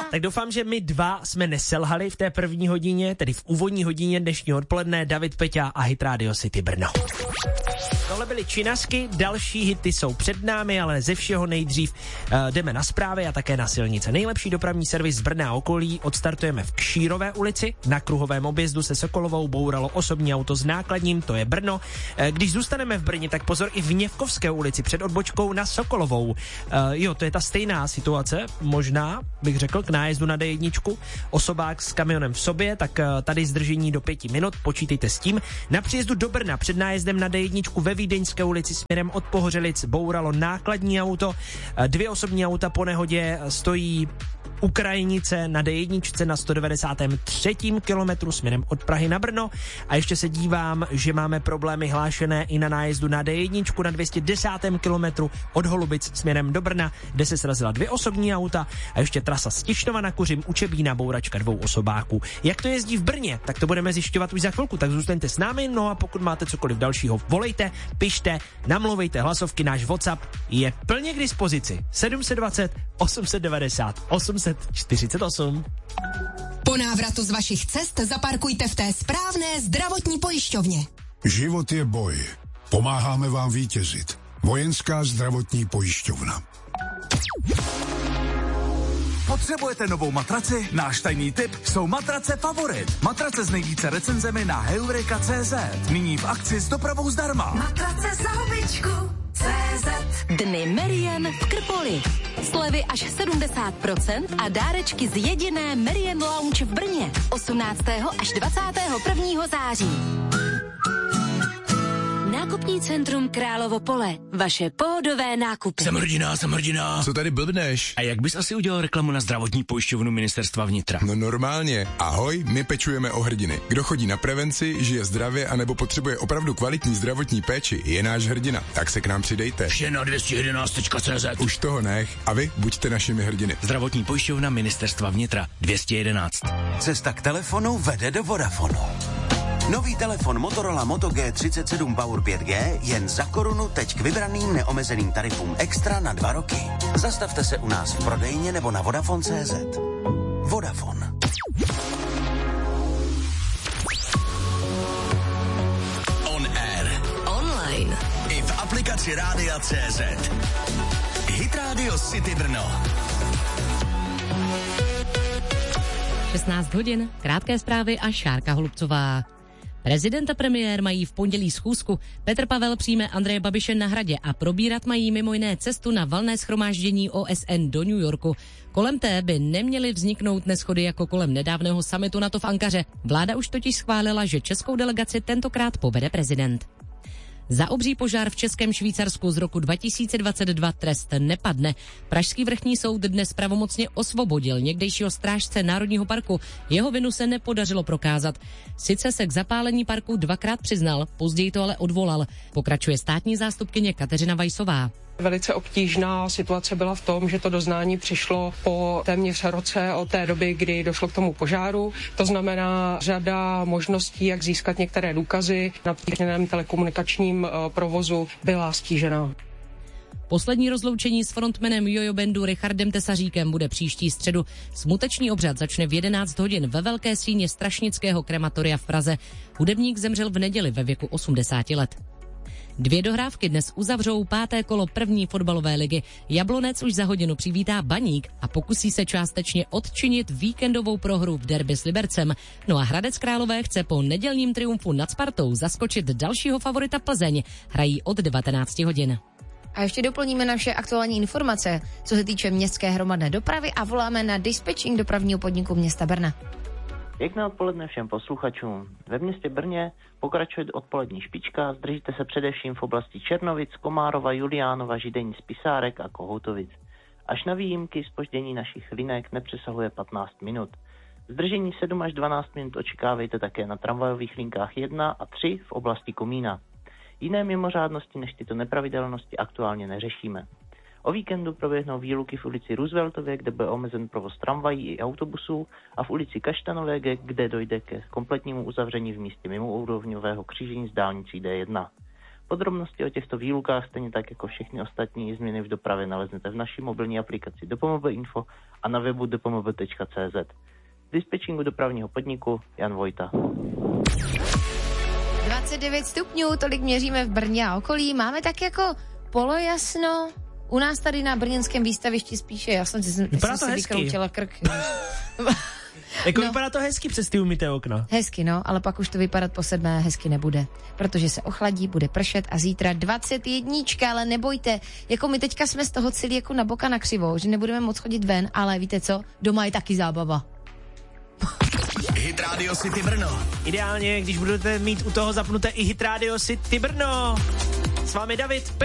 Tak doufám, že my dva jsme neselhali v té první hodině, tedy v úvodní hodině dnešního odpoledne. David Peťa a Hit Radio City Brno. Tohle byly Činasky, další hity jsou před námi, ale ze všeho nejdřív jdeme na zprávy a také na silnice. Nejlepší dopravní servis z Brna a okolí odstartujeme v Kšírové ulici. Na kruhovém objezdu se Sokolovou bouralo osobní auto s nákladním, to je Brno. Když zůstaneme v Brně, tak pozor i v Měvkovské ulici před odbočkou na Sokolovou. To je ta stejná situace, možná bych řekl, k nájezdu na D1. Osobák s kamionem v sobě, tak tady zdržení do 5 minut, počítejte s tím. Na příjezdu do Brna před nájezdem na D1 ve Vídeňské ulici směrem od Pohořelic bouralo nákladní auto. 2 osobní auta po nehodě stojí u krajnice na D1 na 193. kilometru směrem od Prahy na Brno. A ještě se dívám, že máme problémy hlášené i na nájezdu na D1 na 210. kilometru od Holubic směrem do Brna, kde se srazila 2 osobní auta a ještě trasa z Tišnova na Kuřim u Čebína bouračka 2 osobáků. Jak to jezdí v Brně, tak to budeme zjišťovat už za chvilku, tak zůstaňte s námi, no a pokud máte cokoliv dalšího, volejte, pište, namluvejte hlasovky, náš WhatsApp je plně k dispozici. 720 890 848. Po návratu z vašich cest zaparkujte v té správné zdravotní pojišťovně. Život je boj. Pomáháme vám vítězit. Vojenská zdravotní pojišťovna. Potřebujete novou matraci? Náš tajný tip jsou matrace Favorit. Matrace s nejvíce recenzemi na Heureka.cz. Nyní v akci s dopravou zdarma. Matrace za hubičku. CZ. Dny Merian v Krpoli. Slevy až 70% a dárečky z jediné Merian Lounge v Brně. 18. až 21. září. Nákupní centrum Královo Pole. Vaše pohodové nákupy. Jsem hrdina. Co tady blbneš? A jak bys asi udělal reklamu na zdravotní pojišťovnu Ministerstva vnitra? No normálně. Ahoj, my pečujeme o hrdiny. Kdo chodí na prevenci, žije zdravě anebo potřebuje opravdu kvalitní zdravotní péči, je náš hrdina. Tak se k nám přidejte. Vše na 211.cz. Už toho nech. A vy buďte našimi hrdiny. Zdravotní pojišťovna Ministerstva vnitra 211. Cesta k telefonu vede do Vodafonu. Nový telefon Motorola Moto G37 Power 5G jen za korunu teď k vybraným neomezeným tarifům extra na 2 roky. Zastavte se u nás v prodejně nebo na Vodafone.cz. Vodafone. On air. Online. I v aplikaci Rádia.cz. Hit Radio City Brno. 16 hodin, krátké zprávy a Šárka Holubcová. Prezident a premiér mají v pondělí schůzku. Petr Pavel přijme Andreje Babiše na Hradě a probírat mají mimo jiné cestu na valné shromáždění OSN do New Yorku. Kolem té by neměly vzniknout neshody jako kolem nedávného summitu NATO v Ankaře. Vláda už totiž schválila, že českou delegaci tentokrát povede prezident. Za obří požár v Českém Švýcarsku z roku 2022 trest nepadne. Pražský vrchní soud dnes pravomocně osvobodil někdejšího strážce Národního parku. Jeho vinu se nepodařilo prokázat. Sice se k zapálení parku 2krát přiznal, později to ale odvolal. Pokračuje státní zástupkyně Kateřina Vajsová. Velice obtížná situace byla v tom, že to doznání přišlo po téměř roce od té doby, kdy došlo k tomu požáru. To znamená řada možností, jak získat některé důkazy na týdeném telekomunikačním provozu byla stížena. Poslední rozloučení s frontmanem Jojo Bandu Richardem Tesaříkem bude příští středu. Smuteční obřad začne v 11 hodin ve velké síni Strašnického krematoria v Praze. Hudebník zemřel v neděli ve věku 80 let. 2 dohrávky dnes uzavřou 5. kolo první fotbalové ligy. Jablonec už za hodinu přivítá Baník a pokusí se částečně odčinit víkendovou prohru v derby s Libercem. No a Hradec Králové chce po nedělním triumfu nad Spartou zaskočit dalšího favorita Plzeň. Hrají od 19 hodin. A ještě doplníme naše aktuální informace, co se týče městské hromadné dopravy a voláme na dispečing dopravního podniku města Brna. Pěkné odpoledne všem posluchačům. Ve městě Brně pokračuje odpolední špička, zdržíte se především v oblasti Černovic, Komárova, Juliánova, Židenic, Pisárek a Kohoutovic. Až na výjimky zpoždění našich linek nepřesahuje 15 minut. Zdržení 7 až 12 minut očekávejte také na tramvajových linkách 1 a 3 v oblasti Komína. Jiné mimořádnosti než tyto nepravidelnosti aktuálně neřešíme. O víkendu proběhnou výluky v ulici Rooseveltově, kde bude omezen provoz tramvají i autobusů, a v ulici Kaštanové, kde dojde ke kompletnímu uzavření v místě mimoúrovňového křížení s dálnicí D1. Podrobnosti o těchto výlukách, stejně tak jako všechny ostatní změny v dopravě, naleznete v naší mobilní aplikaci Dopomov Info a na webu dopomov.cz. Z dispečingu dopravního podniku Jan Vojta. 29 stupňů, tolik měříme v Brně a okolí. Máme tak jako polojasno. U nás tady na brněnském výstavišti spíše jasno, že jsem si vykroučila krk. Vypadá to hezky přes ty umyté okna. Hezky, ale pak už to vypadat po 7. hezky nebude. Protože se ochladí, bude pršet a zítra 21, ale nebojte, jako my teďka jsme z toho celý jako na boka na křivo, že nebudeme moc chodit ven, ale víte co, doma je taky zábava. Hit Radio City Brno. Ideálně, když budete mít u toho zapnuté i Hit Radio City Brno. S vámi David